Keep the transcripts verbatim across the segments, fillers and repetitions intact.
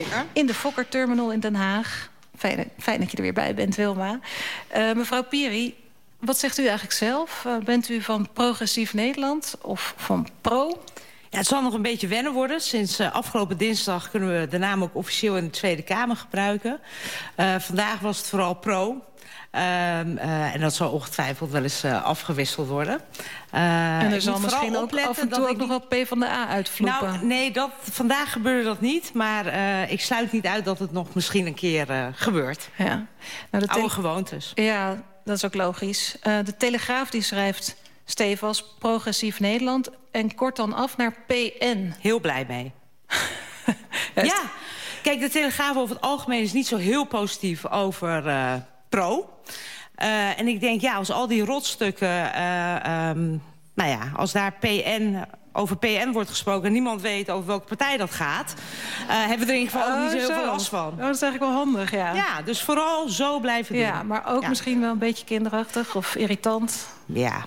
Zeker. In de Fokker-terminal in Den Haag. Fijn, fijn dat je er weer bij bent, Wilma. Uh, mevrouw Piri, wat zegt u eigenlijk zelf? Uh, bent u van Progressief Nederland of van Pro? Ja, het zal nog een beetje wennen worden. Sinds uh, afgelopen dinsdag kunnen we de naam ook officieel in de Tweede Kamer gebruiken. Uh, vandaag was het vooral Pro. Uh, uh, en dat zal ongetwijfeld wel eens uh, afgewisseld worden. Uh, en er zal misschien ook af en toe ook nog wel PvdA uitvloepen. Nou, nee, dat, vandaag gebeurde dat niet. Maar uh, ik sluit niet uit dat het nog misschien een keer uh, gebeurt. Ja. Nou, de oude gewoontes. Ja, dat is ook logisch. Uh, de Telegraaf die schrijft stevast Progressief Nederland en kort dan af naar P N. Heel blij mee. Ja, kijk, de Telegraaf over het algemeen is niet zo heel positief over uh, Pro. Uh, en ik denk, ja, als al die rotstukken, uh, um, nou ja, als daar P N, over P N wordt gesproken en niemand weet over welke partij dat gaat, uh, hebben we er in ieder geval oh, ook niet zo heel veel last van. Oh, dat is eigenlijk wel handig, ja. Ja, dus vooral zo blijven doen. Ja, maar ook ja. misschien wel een beetje kinderachtig of irritant. Ja.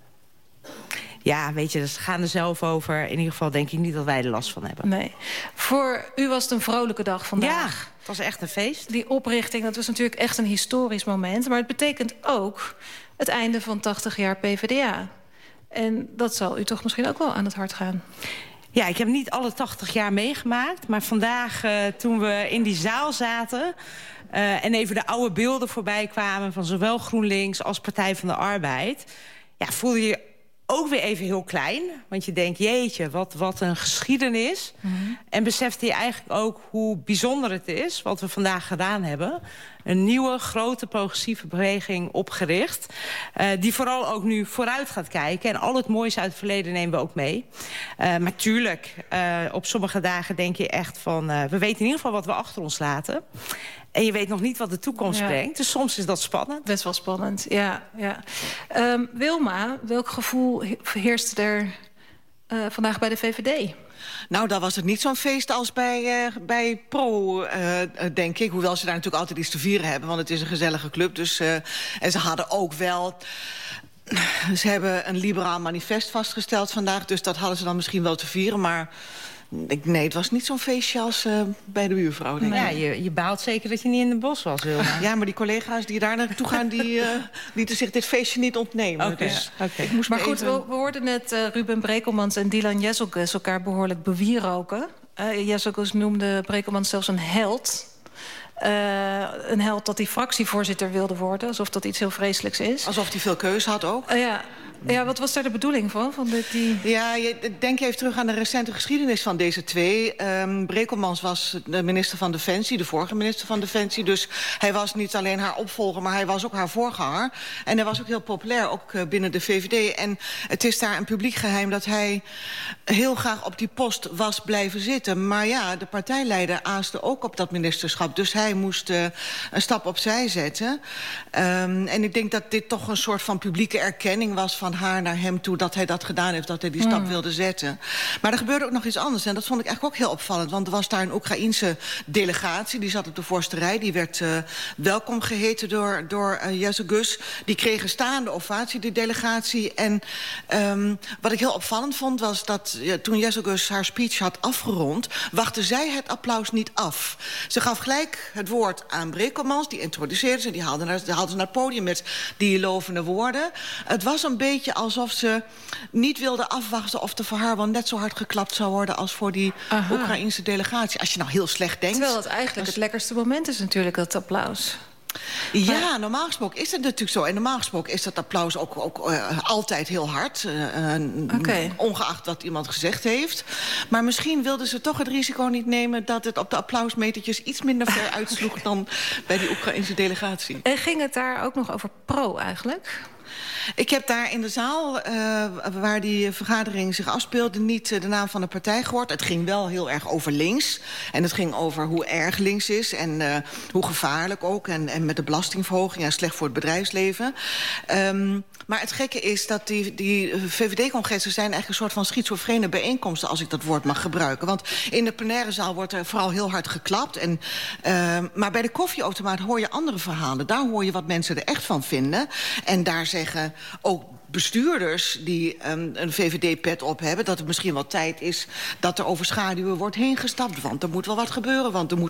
Ja, weet je, ze gaan er zelf over. In ieder geval denk ik niet dat wij er last van hebben. Nee. Voor u was het een vrolijke dag vandaag. Ja, het was echt een feest. Die oprichting, dat was natuurlijk echt een historisch moment. Maar het betekent ook het einde van tachtig jaar PvdA. En dat zal u toch misschien ook wel aan het hart gaan. Ja, ik heb niet alle tachtig jaar meegemaakt. Maar vandaag, uh, toen we in die zaal zaten Uh, en even de oude beelden voorbij kwamen van zowel GroenLinks als Partij van de Arbeid, ja, voel je je ook weer even heel klein. Want je denkt, jeetje, wat, wat een geschiedenis. Mm-hmm. En besefte je eigenlijk ook hoe bijzonder het is wat we vandaag gedaan hebben. Een nieuwe, grote, progressieve beweging opgericht. Uh, die vooral ook nu vooruit gaat kijken. En al het moois uit het verleden nemen we ook mee. Uh, maar tuurlijk, uh, op sommige dagen denk je echt van, Uh, we weten in ieder geval wat we achter ons laten. En je weet nog niet wat de toekomst ja. brengt. Dus soms is dat spannend. Best wel spannend, ja. ja. Um, Wilma, welk gevoel heerst er uh, vandaag bij de V V D? Nou, dan was het niet zo'n feest als bij, uh, bij Pro, uh, denk ik. Hoewel ze daar natuurlijk altijd iets te vieren hebben. Want het is een gezellige club. Dus, uh, en ze hadden ook wel Ze hebben een liberaal manifest vastgesteld vandaag. Dus dat hadden ze dan misschien wel te vieren. Maar nee, het was niet zo'n feestje als uh, bij de buurvrouw. Denk ik. Ja, je, je baalt zeker dat je niet in de bos was, Wilma. Ja, maar die collega's die daar naartoe gaan, die uh, lieten zich dit feestje niet ontnemen. Okay, dus ja. okay. ik moest maar goed, even... we, we hoorden net uh, Ruben Brekelmans en Dylan Jezelkus elkaar behoorlijk bewieroken. Uh, Jezelkus noemde Brekelmans zelfs een held. Uh, een held dat hij fractievoorzitter wilde worden. Alsof dat iets heel vreselijks is. Alsof hij veel keus had ook. Uh, ja. Ja, wat was daar de bedoeling van? van de, die... Ja, je, denk even terug aan de recente geschiedenis van deze twee. Um, Brekelmans was de minister van Defensie, de vorige minister van Defensie. Dus hij was niet alleen haar opvolger, maar hij was ook haar voorganger. En hij was ook heel populair, ook uh, binnen de V V D. En het is daar een publiek geheim dat hij heel graag op die post was blijven zitten. Maar ja, de partijleider aaste ook op dat ministerschap. Dus hij moest uh, een stap opzij zetten. Um, en ik denk dat dit toch een soort van publieke erkenning was van haar naar hem toe, dat hij dat gedaan heeft, dat hij die stap mm. wilde zetten. Maar er gebeurde ook nog iets anders en dat vond ik eigenlijk ook heel opvallend, want er was daar een Oekraïense delegatie, die zat op de voorste rij, die werd uh, welkom geheten door, door uh, Jezelkus. Die kreeg een staande ovatie, die delegatie. En um, wat ik heel opvallend vond, was dat uh, toen Jezelkus haar speech had afgerond, wachtte zij het applaus niet af. Ze gaf gelijk het woord aan Brekelmans, die introduceerde ze, die haalde, naar, die haalde ze naar het podium met die lovende woorden. Het was een beetje alsof ze niet wilde afwachten of er voor haar wel net zo hard geklapt zou worden als voor die Aha. Oekraïense delegatie. Als je nou heel slecht denkt. Terwijl het eigenlijk het, het lekkerste moment is natuurlijk, dat applaus. Ja, maar normaal gesproken is het natuurlijk zo. En normaal gesproken is dat applaus ook, ook uh, altijd heel hard. Uh, okay. Ongeacht wat iemand gezegd heeft. Maar misschien wilden ze toch het risico niet nemen dat het op de applausmetertjes iets minder ver uitsloeg dan bij die Oekraïnse delegatie. En ging het daar ook nog over pro eigenlijk? Ik heb daar in de zaal, uh, waar die vergadering zich afspeelde, niet uh, de naam van de partij gehoord. Het ging wel heel erg over links. En het ging over hoe erg links is en uh, hoe gevaarlijk ook. En, en met de belastingverhoging en slecht voor het bedrijfsleven. Um, maar het gekke is dat die, die V V D-congressen zijn eigenlijk een soort van schizofrene bijeenkomsten, als ik dat woord mag gebruiken. Want in de plenaire zaal wordt er vooral heel hard geklapt. En, uh, maar bij de koffieautomaat hoor je andere verhalen. Daar hoor je wat mensen er echt van vinden. En daar zeggen ook bestuurders die um, een V V D-pet op hebben, dat het misschien wel tijd is dat er over schaduwen wordt heen gestapt. Want er moet wel wat gebeuren, want er moet